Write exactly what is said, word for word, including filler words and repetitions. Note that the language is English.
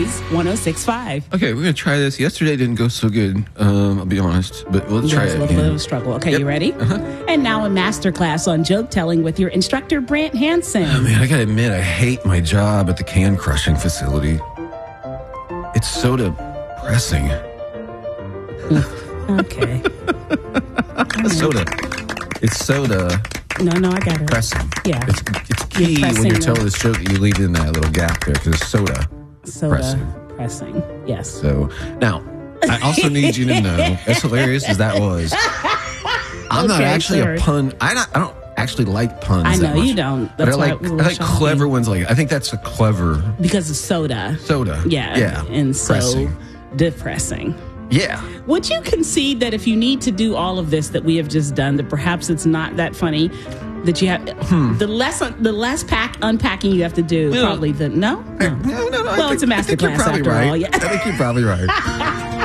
Breeze one oh six point five. Okay, we're going to try this. Yesterday didn't go so good, um, I'll be honest, but we'll try There's it a little again. bit of a struggle. Okay, Yep. you ready? Uh-huh. And now a masterclass on joke telling with your instructor, Brant Hansen. Oh, man, I got to admit, I hate my job at the can crushing facility. It's so depressing. Okay. Soda. It's soda No, no, I got it. pressing. Yeah. It's, it's key You're when you're pressing telling the- this joke that you leave in that little gap there because it's soda. Soda pressing. pressing. Yes. So now, I also need you to know, as hilarious as that was, I'm not Okay, actually sure. a pun. I not, I don't actually like puns. I that know much, you don't. But I That's why like it was a I little like shocking. clever ones. Like I think that's a clever Because of soda. soda. Yeah. yeah, And so pressing. depressing. Yeah. Would you concede that if you need to do all of this that we have just done, that perhaps it's not that funny, that you have the less the less pack unpacking you have to do, No. probably the no? No, no, no. I Well, think, it's a I think you're masterclass probably after right. all, yeah. I think you're probably right.